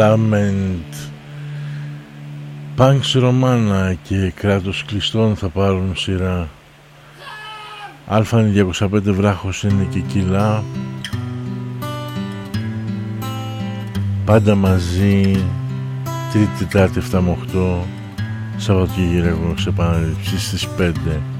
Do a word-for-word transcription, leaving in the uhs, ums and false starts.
Lament, Pax Romana και Κράτος Κλειστών θα πάρουν σειρά. Αλφα διακόσια πέντε βράχος είναι και κιλά. Πάντα μαζί, Τρίτη, Τετάρτη, εφτά με οκτώ, Σαββατοκύριακο σε επανάληψη στις πέντε.